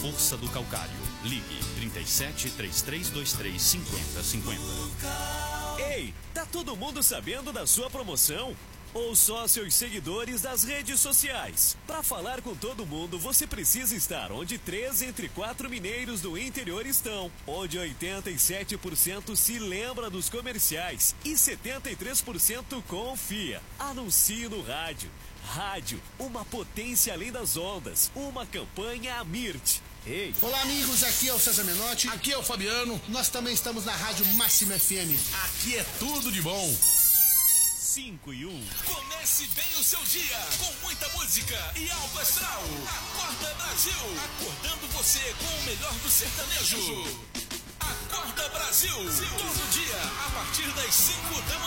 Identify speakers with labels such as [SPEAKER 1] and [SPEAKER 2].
[SPEAKER 1] força do calcário. Ligue 37 3323 5050.
[SPEAKER 2] Ei, tá todo mundo sabendo da sua promoção? Ou só seus seguidores das redes sociais? Para falar com todo mundo, você precisa estar onde 3 entre 4 mineiros do interior estão, onde 87% se lembra dos comerciais e 73% confia. Anuncie no rádio. Rádio, uma potência além das ondas, uma campanha Amirt. Ei.
[SPEAKER 3] Olá, amigos, aqui é o César Menotti.
[SPEAKER 4] Aqui é o Fabiano.
[SPEAKER 3] Nós também estamos na Rádio Máxima FM.
[SPEAKER 4] Aqui é tudo de bom.
[SPEAKER 2] 5 e 1.
[SPEAKER 5] Comece bem o seu dia com muita música e alto astral. Acorda Brasil, acordando você com o melhor do sertanejo. Acorda Brasil, todo dia a partir das 5 da manhã.